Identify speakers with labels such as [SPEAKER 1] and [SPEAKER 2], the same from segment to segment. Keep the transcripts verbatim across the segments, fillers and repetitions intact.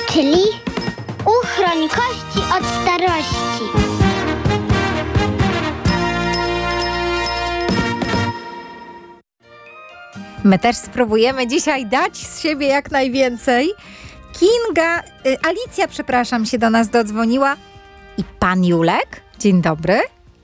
[SPEAKER 1] czyli uchroń kości od starości.
[SPEAKER 2] My też spróbujemy dzisiaj dać z siebie jak najwięcej. Kinga, y, Alicja, przepraszam, się do nas dodzwoniła. I pan Julek. Dzień dobry.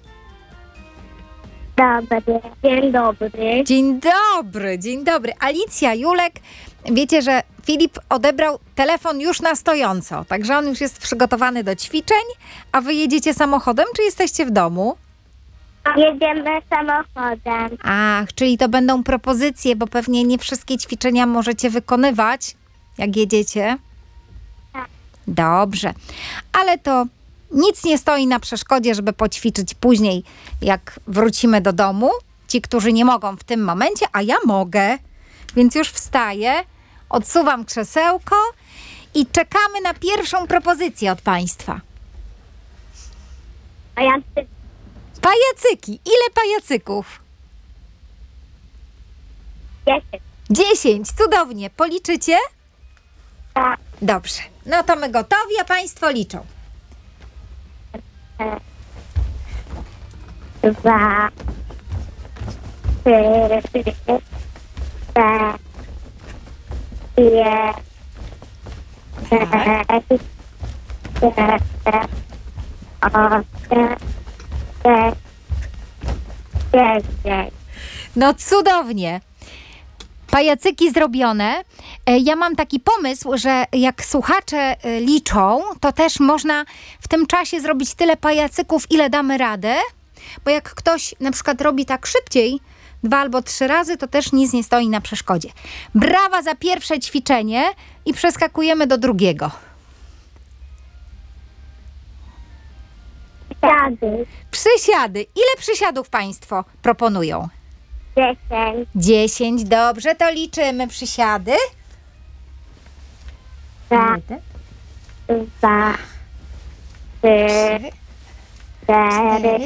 [SPEAKER 1] Dobry, dzień dobry.
[SPEAKER 2] Dzień dobry, dzień dobry. Alicja, Julek, wiecie, że Filip odebrał telefon już na stojąco, także on już jest przygotowany do ćwiczeń, a wy jedziecie samochodem, czy jesteście w domu?
[SPEAKER 1] Jedziemy samochodem.
[SPEAKER 2] Ach, czyli to będą propozycje, bo pewnie nie wszystkie ćwiczenia możecie wykonywać, jak jedziecie.
[SPEAKER 1] Tak.
[SPEAKER 2] Dobrze, ale to nic nie stoi na przeszkodzie, żeby poćwiczyć później, jak wrócimy do domu. Ci, którzy nie mogą w tym momencie, a ja mogę, więc już wstaję, odsuwam krzesełko i czekamy na pierwszą propozycję od państwa.
[SPEAKER 1] A ja
[SPEAKER 2] Pajacyki. Ile pajacyków?
[SPEAKER 1] dziesięć.
[SPEAKER 2] Dziesięć. Cudownie. Policzycie?
[SPEAKER 1] Tak.
[SPEAKER 2] Dobrze. No to my gotowi, a państwo liczą.
[SPEAKER 1] Dwa, trzy, cztery, pięć, sześć, osiem, dziesięć.
[SPEAKER 2] No cudownie. Pajacyki zrobione. E, Ja mam taki pomysł, że jak słuchacze e, liczą, to też można w tym czasie zrobić tyle pajacyków, ile damy radę. Bo jak ktoś na przykład robi tak szybciej, dwa albo trzy razy, to też nic nie stoi na przeszkodzie. Brawa za pierwsze ćwiczenie i przeskakujemy do drugiego.
[SPEAKER 1] Siady.
[SPEAKER 2] Przysiady. Ile przysiadów państwo proponują?
[SPEAKER 1] Dziesięć.
[SPEAKER 2] Dziesięć. Dobrze, to liczymy przysiady.
[SPEAKER 1] Dwa, dwa, trzy,
[SPEAKER 2] Cztery.
[SPEAKER 1] cztery,